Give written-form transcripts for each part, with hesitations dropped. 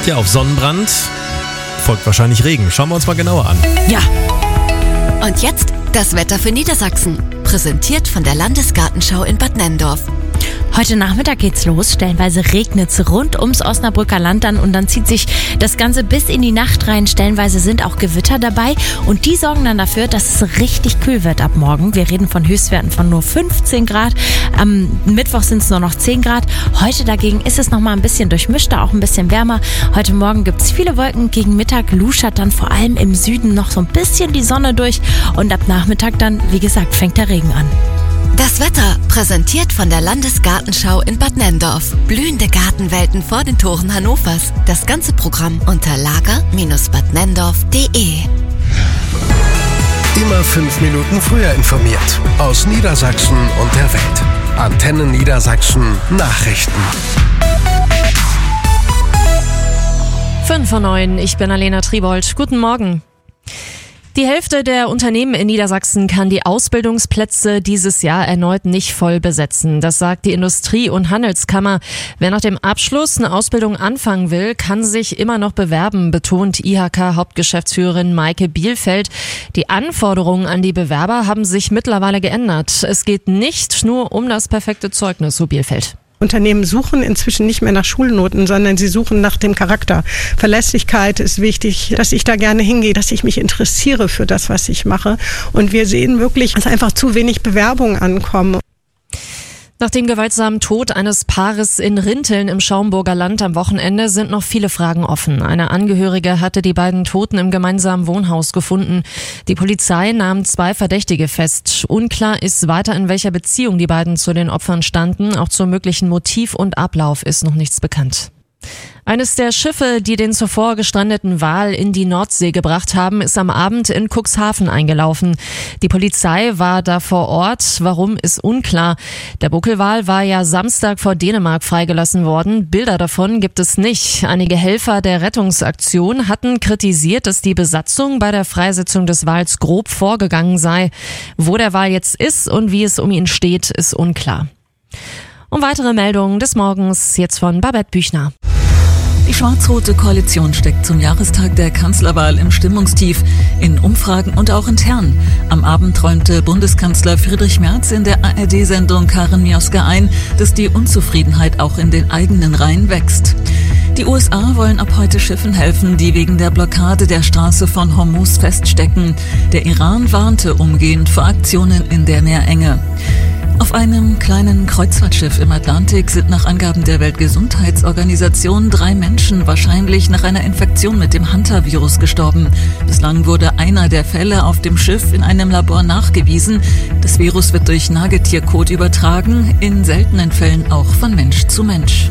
Ja, auf Sonnenbrand folgt wahrscheinlich Regen. Schauen wir uns mal genauer an. Ja. Und jetzt das Wetter für Niedersachsen. Präsentiert von der Landesgartenschau in Bad Nenndorf. Heute Nachmittag geht's los. Stellenweise regnet's rund ums Osnabrücker Land an und dann zieht sich das Ganze bis in die Nacht rein. Stellenweise sind auch Gewitter dabei und die sorgen dann dafür, dass es richtig kühl wird ab morgen. Wir reden von Höchstwerten von nur 15 Grad. Am Mittwoch sind es nur noch 10 Grad. Heute dagegen ist es nochmal ein bisschen durchmischter, auch ein bisschen wärmer. Heute Morgen gibt's viele Wolken. Gegen Mittag luschert dann vor allem im Süden noch so ein bisschen die Sonne durch und ab Nachmittag dann, wie gesagt, fängt der Regen an. Das Wetter präsentiert von der Landesgartenschau in Bad Nenndorf. Blühende Gartenwelten vor den Toren Hannovers. Das ganze Programm unter lager-badnenndorf.de. Immer 5 Minuten früher informiert. Aus Niedersachsen und der Welt. Antenne Niedersachsen Nachrichten. 5:09, ich bin Alena Tribold. Guten Morgen. Die Hälfte der Unternehmen in Niedersachsen kann die Ausbildungsplätze dieses Jahr erneut nicht voll besetzen. Das sagt die Industrie- und Handelskammer. Wer nach dem Abschluss eine Ausbildung anfangen will, kann sich immer noch bewerben, betont IHK-Hauptgeschäftsführerin Maike Bielfeld. Die Anforderungen an die Bewerber haben sich mittlerweile geändert. Es geht nicht nur um das perfekte Zeugnis, so Bielfeld. Unternehmen suchen inzwischen nicht mehr nach Schulnoten, sondern sie suchen nach dem Charakter. Verlässlichkeit ist wichtig, dass ich da gerne hingehe, dass ich mich interessiere für das, was ich mache. Und wir sehen wirklich, dass einfach zu wenig Bewerbungen ankommen. Nach dem gewaltsamen Tod eines Paares in Rinteln im Schaumburger Land am Wochenende sind noch viele Fragen offen. Eine Angehörige hatte die beiden Toten im gemeinsamen Wohnhaus gefunden. Die Polizei nahm 2 Verdächtige fest. Unklar ist weiter, in welcher Beziehung die beiden zu den Opfern standen. Auch zum möglichen Motiv und Ablauf ist noch nichts bekannt. Eines der Schiffe, die den zuvor gestrandeten Wal in die Nordsee gebracht haben, ist am Abend in Cuxhaven eingelaufen. Die Polizei war da vor Ort. Warum, ist unklar. Der Buckelwal war ja Samstag vor Dänemark freigelassen worden. Bilder davon gibt es nicht. Einige Helfer der Rettungsaktion hatten kritisiert, dass die Besatzung bei der Freisetzung des Wals grob vorgegangen sei. Wo der Wal jetzt ist und wie es um ihn steht, ist unklar. Und weitere Meldungen des Morgens jetzt von Babette Büchner. Die schwarz-rote Koalition steckt zum Jahrestag der Kanzlerwahl im Stimmungstief, in Umfragen und auch intern. Am Abend träumte Bundeskanzler Friedrich Merz in der ARD-Sendung Karin Mioska ein, dass die Unzufriedenheit auch in den eigenen Reihen wächst. Die USA wollen ab heute Schiffen helfen, die wegen der Blockade der Straße von Hormuz feststecken. Der Iran warnte umgehend vor Aktionen in der Meerenge. Auf einem kleinen Kreuzfahrtschiff im Atlantik sind nach Angaben der Weltgesundheitsorganisation 3 Menschen wahrscheinlich nach einer Infektion mit dem Hantavirus gestorben. Bislang wurde einer der Fälle auf dem Schiff in einem Labor nachgewiesen. Das Virus wird durch Nagetierkot übertragen, in seltenen Fällen auch von Mensch zu Mensch.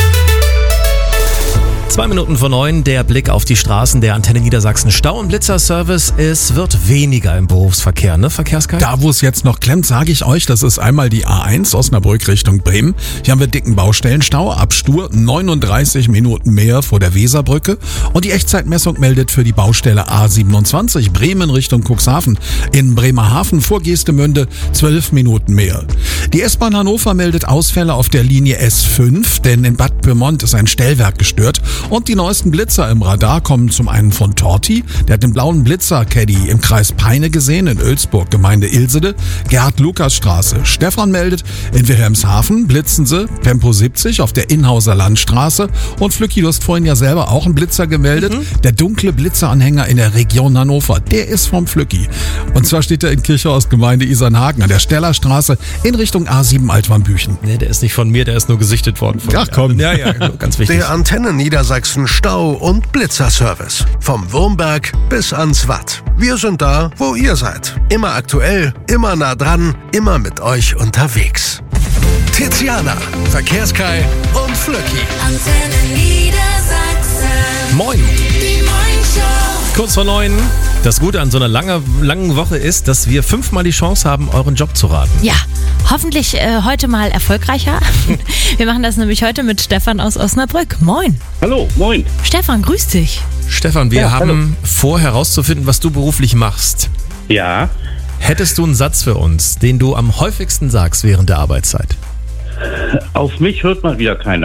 9:02, der Blick auf die Straßen der Antenne Niedersachsen. Stau- und Blitzerservice, es wird weniger im Berufsverkehr, ne, Verkehrskai? Da, wo es jetzt noch klemmt, sage ich euch, das ist einmal die A1 Osnabrück Richtung Bremen. Hier haben wir dicken Baustellenstau, ab Stur 39 Minuten mehr vor der Weserbrücke. Und die Echtzeitmessung meldet für die Baustelle A27 Bremen Richtung Cuxhaven in Bremerhaven vor Geestemünde 12 Minuten mehr. Die S-Bahn Hannover meldet Ausfälle auf der Linie S5, denn in Bad Pyrmont ist ein Stellwerk gestört. Und die neuesten Blitzer im Radar kommen zum einen von Torti, der hat den blauen Blitzer-Caddy im Kreis Peine gesehen, in Oelsburg, Gemeinde Ilsede, Gerd-Lukas-Straße. Stefan meldet, in Wilhelmshaven blitzen sie, Tempo 70 auf der Inhauser Landstraße. Und Flücki, du hast vorhin ja selber auch einen Blitzer gemeldet, der dunkle Blitzeranhänger in der Region Hannover, der ist vom Flücki. Und zwar steht er in Kirchhorst, Gemeinde Isernhagen, an der Stellerstraße in Richtung A7 Altwarmbüchen. Nee, der ist nicht von mir, der ist nur gesichtet worden. Ach komm. Ja, ganz wichtig. Der Antenne Niedersachsen Stau- und Blitzerservice. Vom Wurmberg bis ans Watt. Wir sind da, wo ihr seid. Immer aktuell, immer nah dran, immer mit euch unterwegs. Tiziana, Verkehrskai und Flöcki. Antenne Niedersachsen. Moin. Die Moin-Show. Kurz vor 9. Das Gute an so einer langen Woche ist, dass wir 5-mal die Chance haben, euren Job zu raten. Ja, hoffentlich heute mal erfolgreicher. Wir machen das nämlich heute mit Stefan aus Osnabrück. Moin. Hallo, moin. Stefan, grüß dich. Stefan, wir haben vor, herauszufinden, was du beruflich machst. Ja, Hättest du einen Satz für uns, den du am häufigsten sagst während der Arbeitszeit? auf mich hört mal wieder keiner.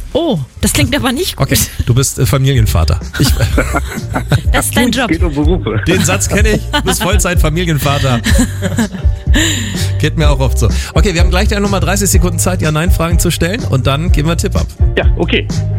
Oh, das klingt aber nicht gut. Okay, du bist Familienvater. Das ist dein Job. Geht um Berufe. Den Satz kenne ich. Du bist Vollzeit-Familienvater. Geht mir auch oft so. Okay, wir haben gleich nochmal 30 Sekunden Zeit, Ja-Nein-Fragen zu stellen und dann geben wir einen Tipp ab. Ja, okay.